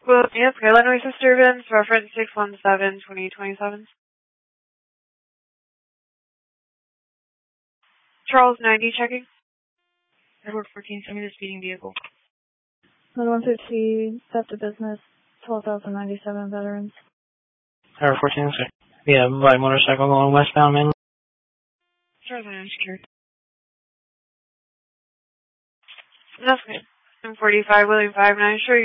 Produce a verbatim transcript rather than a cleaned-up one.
Well, yes, Illinois disturbance, reference six one seven, twenty twenty-seven. Charles ninety checking. Edward fourteen, send me the speeding vehicle. one fifty, theft of business, twelve thousand ninety-seven veterans. Edward fourteen, sir. Yeah, light motorcycle going westbound, man. Charles nine secured. That's good. I'm forty-five, William five nine, sure you